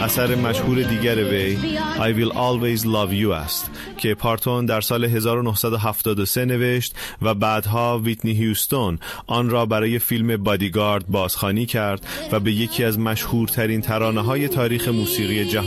اثر مشهور دیگر وی I Will Always Love You است که پارتون در سال 1973 نوشت و بعدها ویتنی هیوستون آن را برای فیلم بادیگارد بازخوانی کرد و به یکی از مشهورترین ترانه‌های تاریخ موسیقی جهان